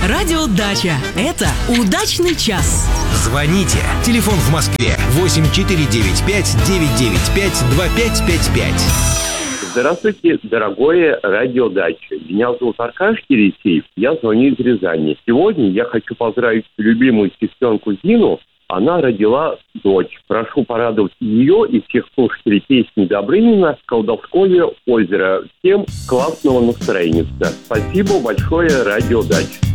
Радио Дача. Это удачный час. Звоните. Телефон в Москве 8495-995-2555. Здравствуйте, дорогое радио Дача. Меня зовут Аркаш Кирисеев, я звоню из Рязани. Сегодня я хочу поздравить любимую сестренку Зину. Она родила дочь. Прошу порадовать ее и всех слушателей песни Добрынина «Колдовское озеро». Всем классного настроения. Спасибо большое, радио Дача.